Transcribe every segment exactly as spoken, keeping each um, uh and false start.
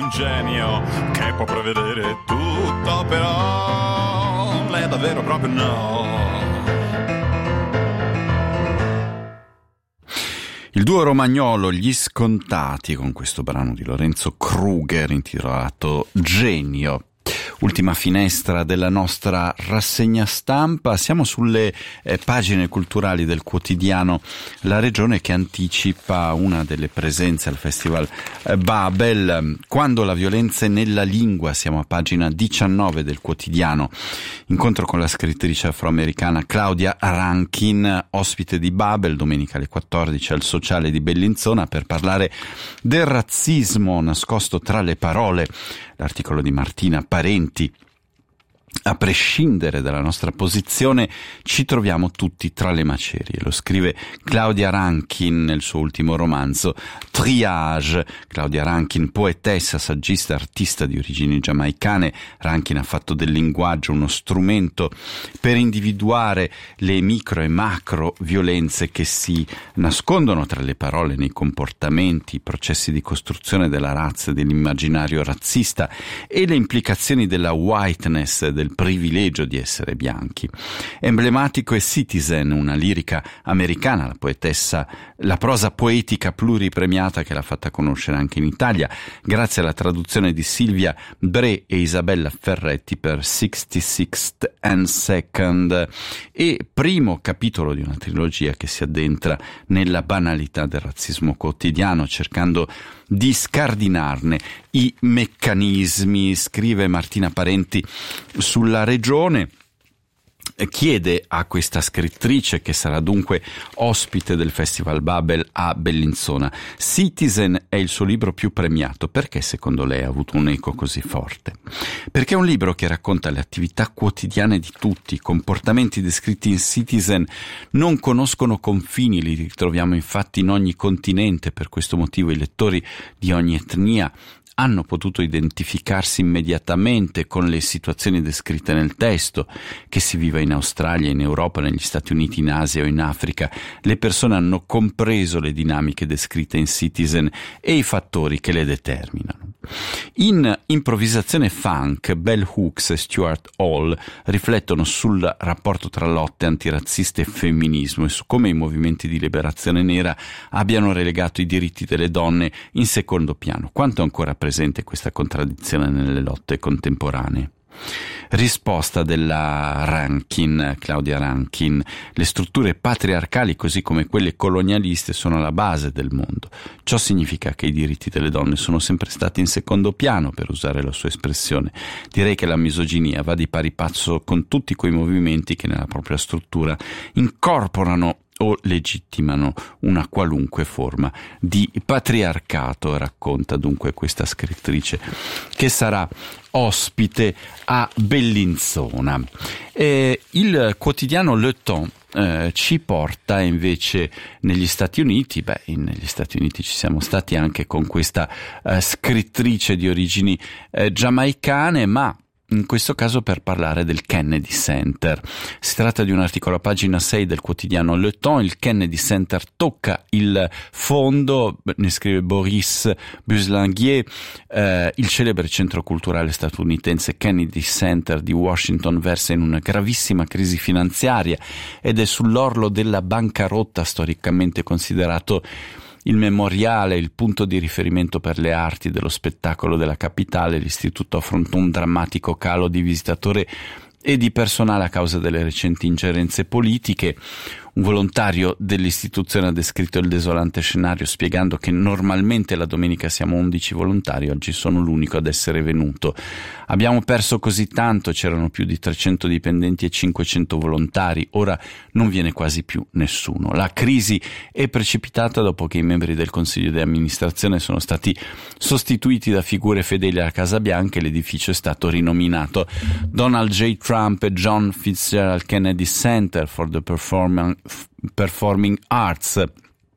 un genio che può prevedere tutto, però lei è davvero proprio no. Il duo romagnolo Gli Scontati con questo brano di Lorenzo Kruger intitolato Genio. Ultima finestra della nostra rassegna stampa, siamo sulle eh, pagine culturali del quotidiano La Regione, che anticipa una delle presenze al Festival eh, Babel. Quando la violenza è nella lingua, siamo a pagina diciannove del quotidiano. Incontro con la scrittrice afroamericana Claudia Rankin, ospite di Babel, domenica alle quattordici al Sociale di Bellinzona, per parlare del razzismo nascosto tra le parole. L'articolo di Martina Parenti. A prescindere dalla nostra posizione, ci troviamo tutti tra le macerie. Lo scrive Claudia Rankin nel suo ultimo romanzo Triage. Claudia Rankin, poetessa, saggista, artista di origini giamaicane. Rankin ha fatto del linguaggio uno strumento per individuare le micro e macro violenze che si nascondono tra le parole, nei comportamenti, i processi di costruzione della razza e dell'immaginario razzista e le implicazioni della whiteness, del privilegio di essere bianchi. Emblematico è Citizen, una lirica americana, la poetessa, la prosa poetica pluripremiata che l'ha fatta conoscere anche in Italia, grazie alla traduzione di Silvia Bre e Isabella Ferretti per sessantasei and Second, e primo capitolo di una trilogia che si addentra nella banalità del razzismo quotidiano, cercando di scardinarne i meccanismi. Scrive Martina Parenti sulla Regione. Chiede a questa scrittrice, che sarà dunque ospite del Festival Babel a Bellinzona: Citizen è il suo libro più premiato. Perché secondo lei ha avuto un eco così forte? Perché è un libro che racconta le attività quotidiane di tutti. I comportamenti descritti in Citizen non conoscono confini, li ritroviamo infatti in ogni continente. Per questo motivo i lettori di ogni etnia hanno potuto identificarsi immediatamente con le situazioni descritte nel testo. Che si viva in Australia, in Europa, negli Stati Uniti, in Asia o in Africa, le persone hanno compreso le dinamiche descritte in Citizen e i fattori che le determinano. In Improvvisazione Funk, Bell Hooks e Stuart Hall riflettono sul rapporto tra lotte antirazziste e femminismo e su come i movimenti di liberazione nera abbiano relegato i diritti delle donne in secondo piano. Quanto ancora presente questa contraddizione nelle lotte contemporanee? Risposta della Rankin, Claudia Rankin: le strutture patriarcali, così come quelle colonialiste, sono alla base del mondo. Ciò significa che i diritti delle donne sono sempre stati in secondo piano, per usare la sua espressione. Direi che la misoginia va di pari passo con tutti quei movimenti che nella propria struttura incorporano o legittimano una qualunque forma di patriarcato, racconta dunque questa scrittrice che sarà ospite a Bellinzona. E il quotidiano Le Temps eh, ci porta invece negli Stati Uniti. Beh, negli Stati Uniti ci siamo stati anche con questa eh, scrittrice di origini eh, giamaicane, ma in questo caso per parlare del Kennedy Center. Si tratta di un articolo a pagina sei del quotidiano Le Temps. Il Kennedy Center tocca il fondo, ne scrive Boris Buslinguier. Eh, il celebre centro culturale statunitense Kennedy Center di Washington versa in una gravissima crisi finanziaria ed è sull'orlo della bancarotta, storicamente considerato il memoriale, il punto di riferimento per le arti dello spettacolo della capitale. L'istituto affrontò un drammatico calo di visitatori e di personale a causa delle recenti ingerenze politiche. Un volontario dell'istituzione ha descritto il desolante scenario spiegando che normalmente la domenica siamo undici volontari, oggi sono l'unico ad essere venuto. Abbiamo perso così tanto, c'erano più di trecento dipendenti e cinquecento volontari, ora non viene quasi più nessuno. La crisi è precipitata dopo che i membri del consiglio di amministrazione sono stati sostituiti da figure fedeli alla Casa Bianca e l'edificio è stato rinominato Donald J. Trump e John Fitzgerald Kennedy Center for the Performing Performing Arts.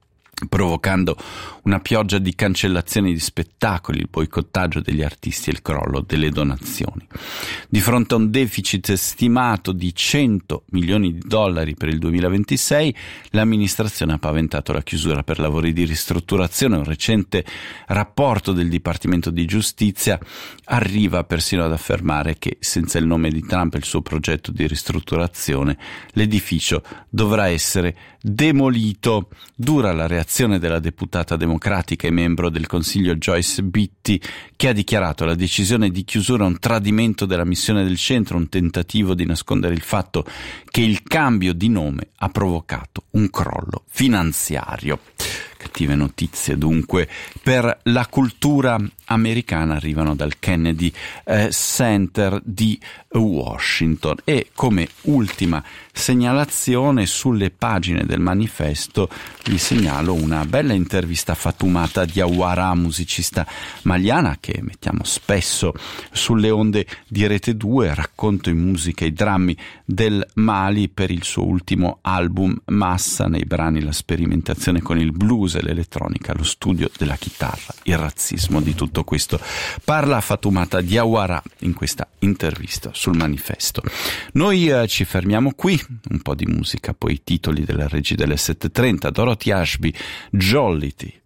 provocando una pioggia di cancellazioni di spettacoli, il boicottaggio degli artisti e il crollo delle donazioni. Di fronte a un deficit stimato di cento milioni di dollari per il duemilaventisei, l'amministrazione ha paventato la chiusura per lavori di ristrutturazione. Un recente rapporto del Dipartimento di Giustizia arriva persino ad affermare che senza il nome di Trump e il suo progetto di ristrutturazione, l'edificio dovrà essere demolito. Dura la reazione della deputata democratica e membro del Consiglio Joyce Beatty, che ha dichiarato la decisione di chiusura un tradimento della missione del centro, un tentativo di nascondere il fatto che il cambio di nome ha provocato un crollo finanziario. Cattive notizie dunque per la cultura americana arrivano dal Kennedy eh, Center di Washington. E come ultima segnalazione, sulle pagine del manifesto vi segnalo una bella intervista a Fatoumata Diawara, musicista maliana che mettiamo spesso sulle onde di Rete due, racconto in musica i drammi del Mali per il suo ultimo album Massa. Nei brani la sperimentazione con il blues e l'elettronica, lo studio della chitarra, il razzismo. Di tutto questo parla Fatoumata Diawara in questa intervista sul manifesto. Noi eh, ci fermiamo qui, un po' di musica, poi i titoli della regia delle sette e trenta, Dorothy Ashby, Jollity.